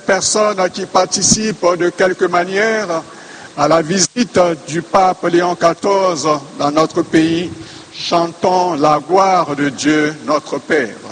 personnes qui participent de quelque manière à la visite du pape Léon XIV dans notre pays, chantons la gloire de Dieu, notre Père.